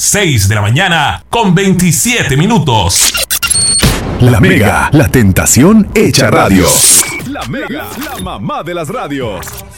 6 de la mañana con 27 minutos. La Mega, la tentación hecha radio. La Mega, la mamá de las radios.